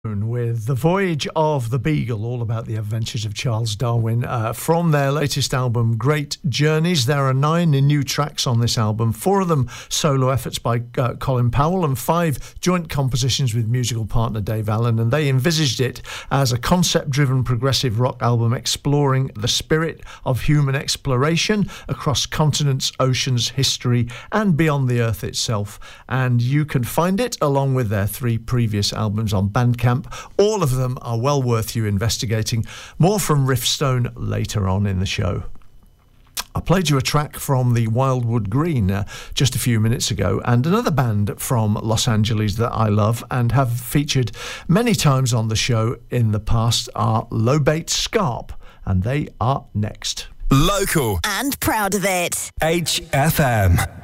With The Voyage of the Beagle, all about the adventures of Charles Darwin, from their latest album, Great Journeys. There are 9 new tracks on this album, 4 of them solo efforts by Colin Powell and 5 joint compositions with musical partner Dave Allen, and they envisaged it as a concept-driven progressive rock album exploring the spirit of human exploration across continents, oceans, history, and beyond the Earth itself. And you can find it, along with their 3 previous albums, on Bandcamp. All of them are well worth you investigating. More from Riffstone later on in the show. I played you a track from the Wildwood Green just a few minutes ago, and another band from Los Angeles that I love and have featured many times on the show in the past are Lobate Scarp, and they are next. Local and proud of it. HFM.